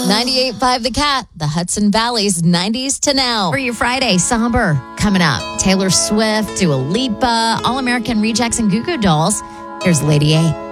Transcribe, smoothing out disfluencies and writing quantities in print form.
98.5 The Cat, the Hudson Valley's 90s to now. For your Friday, Somber coming up. Taylor Swift, Dua Lipa, All-American Rejects, and Goo Goo Dolls. Here's Lady A.